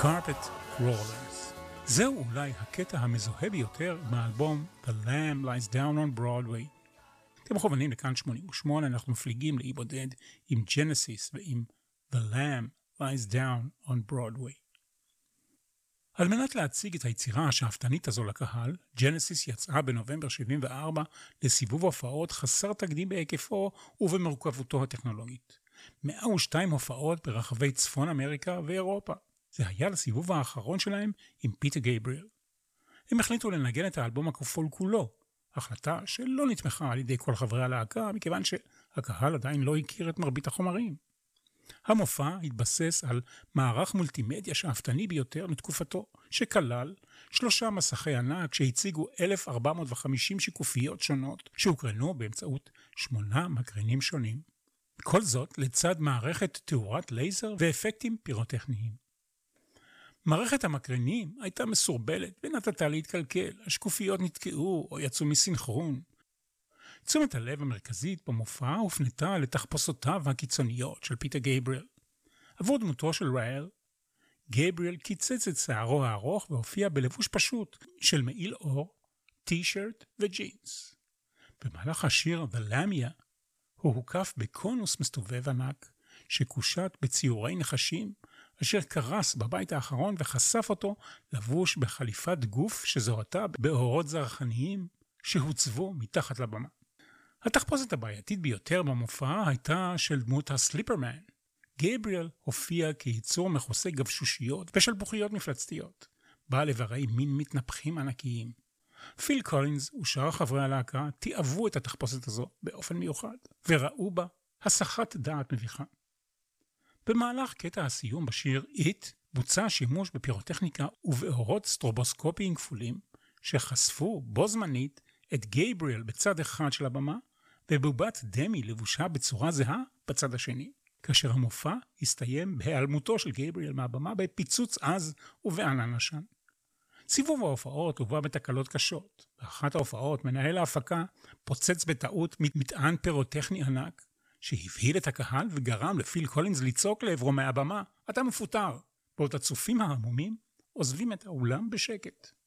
Carpet Crawlers. זהו אולי הקטע המזוהה ביותר מהאלבום The Lamb Lies Down on Broadway. אתם מכוונים לכאן 88, אנחנו מפליגים לאי בודד עם Genesis ועם The Lamb Lies Down on Broadway. על מנת להציג את היצירה השאפתנית הזו לקהל, Genesis יצאה בנובמבר 74 לסיבוב הופעות חסר תקדים בהיקפו ובמורכבותו הטכנולוגית. 102 הופעות ברחבי צפון אמריקה ואירופה. זה היה לסיבוב האחרון שלהם עם פיטר גייבריאל. הם החליטו לנגן את האלבום הכפול כולו, החלטה שלא נתמכה על ידי כל חברי הלהקה, מכיוון שהקהל עדיין לא הכיר את מרבית החומרים. המופע התבסס על מערך מולטימדיה שאפתני ביותר לתקופתו, שכלל 3 מסכי ענק שהציגו 1,450 שיקופיות שונות, שהוקרנו באמצעות 8 מקרנים שונים. כל זאת לצד מערכת תאורת לייזר ואפקטים פירוטכניים. מערכת המקרנים הייתה מסורבלת ונטתה להתקלקל, השקופיות נתקעו או יצאו מסינכרון. תשומת הלב המרכזית במופע הופנתה לתחפושותיו הקיצוניות של פיטר גייבריאל. עבור דמותו של ראל, גייבריאל קיצץ את שערו הארוך והופיע בלבוש פשוט של מעיל אור, טי-שירט וג'ינס. במהלך השיר The Lamia הוא הוקף בקונוס מסתובב ענק שקושט בציורי נחשים, אשר קרס בבית האחרון וחשף אותו לבוש בחליפת גוף שזוהתה באורות זרחניים שהוצבו מתחת לבמה. התחפושת הבעייתית ביותר במופע הייתה של דמות הסליפרמן. גייבריאל הופיע כיצור מכוסה גבשושיות ושלפוחיות מפלצתיות, בעל איברי מין מתנפחים ענקיים. פיל קולינס ושאר חברי הלהקה תיעבו את התחפושת הזו באופן מיוחד, וראו בה הסחת דעת מביכה. במהלך קטע הסיום בשיר It בוצע שימוש בפירוטכניקה ובאורות סטרובוסקופיים כפולים שחשפו בו זמנית את גייבריאל בצד אחד של הבמה ובובת דמי לבושה בצורה זהה בצד השני, כאשר המופע הסתיים בהיעלמותו של גייבריאל מהבמה בפיצוץ עז ובענן עשן. סיבוב ההופעות הובא בתקלות קשות. באחת ההופעות מנהל ההפקה פוצץ בטעות מטען פירוטכני ענק שהבהיל את הקהל וגרם לפיל קולינס לצעוק לעברו מהבמה, אתה מפוטר. בעוד הצופים ההמומים עוזבים את האולם בשקט.